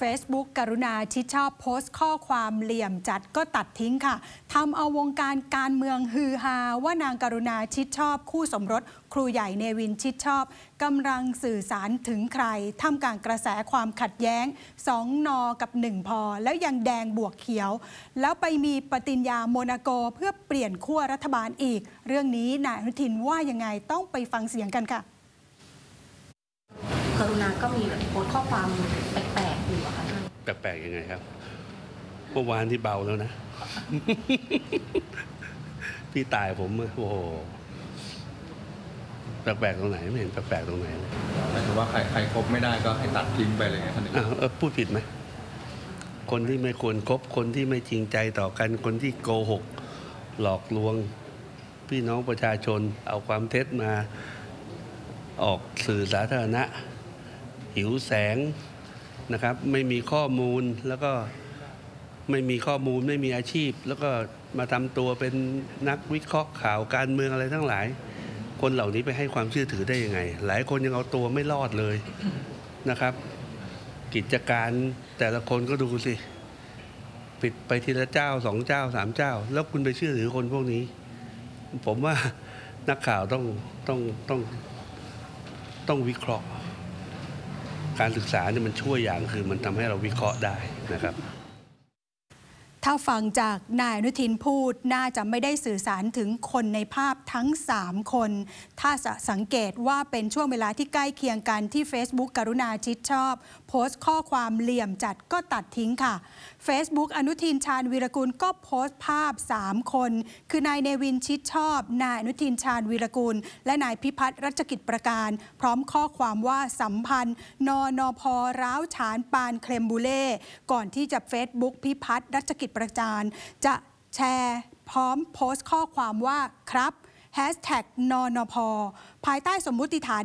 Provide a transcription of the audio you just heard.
Facebook กรุณาชิดชอบโพสต์ข้อความเหลี่ยมจัดก็ตัดทิ้งค่ะทำเอาวงการการเมืองฮือฮาว่านางกรุณาชิดชอบคู่สมรสครูใหญ่เนวินชิดชอบกำลังสื่อสารถึงใครท่ามกลางกระแสความขัดแย้ง2 นกับ 1 พอแล้วยังแดงบวกเขียวแล้วไปมีปฏิญญาโมนาโกเพื่อเปลี่ยนขั้วรัฐบาลอีกเรื่องนี้นายอนุทินว่ายังไงต้องไปฟังเสียงกันค่ะกรุณาก็มีโพสต์ข้อความแปลกๆอยู่อะค่ะแปลกๆยังไงครับเมื่อวานที่เบาแล้วนะ พี่ตายผมโอ้โหแปลกๆตรงไหนไม่เห็นแปลกๆตรงไหนเลยหมายถึงว่าใครคบไม่ได้ก็ให้ตัดทิ้งไปเลยไงท่านพูดผิดไหมคนที่ไม่ควรคบคนที่ไม่จริงใจต่อกันคนที่โกหกหลอกลวงพี่น้องประชาชนเอาความเท็จมาออกสื่อสาธารณะหิวแสงนะครับไม่มีข้อมูลแล้วก็ไม่มีข้อมูลไม่มีอาชีพแล้วก็มาทำตัวเป็นนักวิเคราะห์ข่าวการเมืองอะไรทั้งหลายคนเหล่านี้ไปให้ความเชื่อถือได้ยังไงหลายคนยังเอาตัวไม่รอดเลยนะครับกิจการแต่ละคนก็ดูสิปิดไปทีละเจ้า2 เจ้า 3 เจ้าแล้วคุณไปเชื่อถือคนพวกนี้ผมว่านักข่าวต้องวิเคราะห์การศึกษาเนี่ยมันช่วยอย่างคือมันทำให้เราวิเคราะห์ได้นะครับถ้าฟังจากนายอนุทินพูดน่าจะไม่ได้สื่อสารถึงคนในภาพทั้ง3 คนถ้าสังเกตว่าเป็นช่วงเวลาที่ใกล้เคียงกันที่ Facebook กรุณาชิดชอบโพสต์ข้อความเหลี่ยมจัดก็ตัดทิ้งค่ะ Facebook อนุทินชาญวีรกุลก็โพสต์ภาพ3 คนคือนายเนวินชิดชอบนายอนุทินชาญวีรกุลและนายพิพัฒน์รัชกิจประการพร้อมข้อความว่าสัมพันธ์นพ.ร้าวฉานปานเคลมบูเล่ก่อนที่จะ Facebook พิพัฒน์รัชกิจประการจะแชร์พร้อมโพสต์ข้อความว่าครับ#นนพ.ภายใต้สมมุติฐาน